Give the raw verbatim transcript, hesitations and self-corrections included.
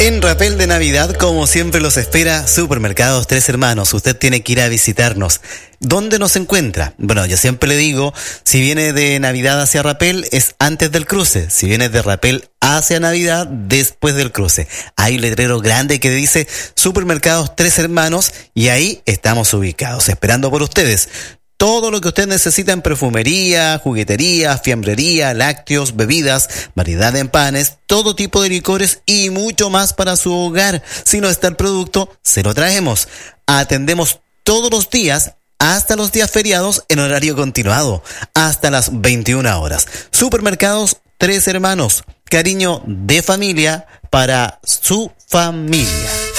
En Rapel de Navidad, como siempre los espera, Supermercados Tres Hermanos. Usted tiene que ir a visitarnos. ¿Dónde nos encuentra? Bueno, yo siempre le digo, si viene de Navidad hacia Rapel, es antes del cruce. Si viene de Rapel hacia Navidad, después del cruce. Hay un letrero grande que dice Supermercados Tres Hermanos y ahí estamos ubicados, esperando por ustedes. Todo lo que usted necesita en perfumería, juguetería, fiambrería, lácteos, bebidas, variedad en panes, todo tipo de licores y mucho más para su hogar. Si no está el producto, se lo traemos. Atendemos todos los días, hasta los días feriados, en horario continuado, hasta las veintiuna horas. Supermercados Tres Hermanos. Cariño de familia para su familia.